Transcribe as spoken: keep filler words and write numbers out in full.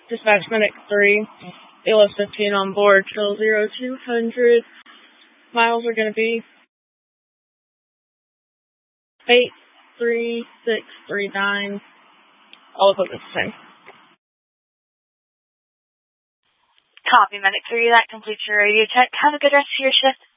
Dispatch Medic three, E L S fifteen on board, trill zero two hundred. Miles are going to be eight three six three nine. All equipment the same. Copy, Medic three. That completes your radio check. Have a good rest of your shift.